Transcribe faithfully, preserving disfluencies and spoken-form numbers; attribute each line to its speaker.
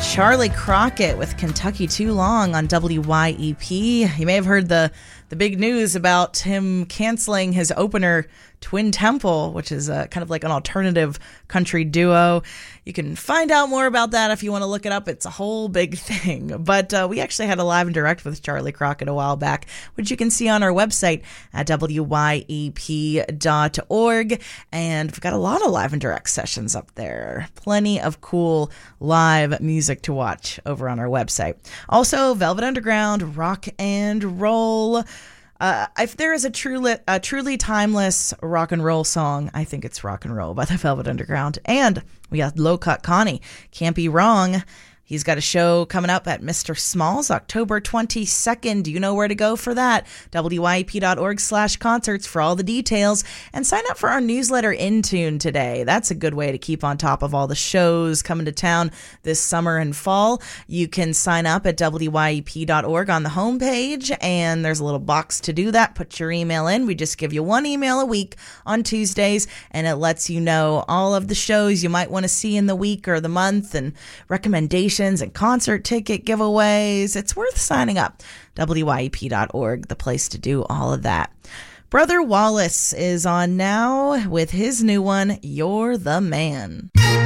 Speaker 1: Charlie Crockett with Kentucky Too Long on W Y E P. You may have heard the, the big news about him canceling his opener, Twin Temple, which is a, kind of like an alternative country duo. You can find out more about that if you want to look it up. It's a whole big thing. But uh, we actually had a live and direct with Charlie Crockett a while back, which you can see on our website at W Y E P dot org. And we've got a lot of live and direct sessions up there. Plenty of cool live music to watch over on our website. Also, Velvet Underground, rock and roll. Uh, if there is a truly, a truly timeless rock and roll song, I think it's Rock and Roll by the Velvet Underground. And we got Low Cut Connie, Can't Be Wrong. He's got a show coming up at Mister Smalls, October twenty-second. Do you know where to go for that? W Y E P dot org slash concerts for all the details. And sign up for our newsletter Intune today. That's a good way to keep on top of all the shows coming to town this summer and fall. You can sign up at W Y E P dot org on the homepage, and there's a little box to do that. Put your email in. We just give you one email a week on Tuesdays, and it lets you know all of the shows you might want to see in the week or the month and recommendations and concert ticket giveaways. It's worth signing up. W Y E P dot org, the place to do all of that. Brother Wallace is on now with his new one, You're the Man.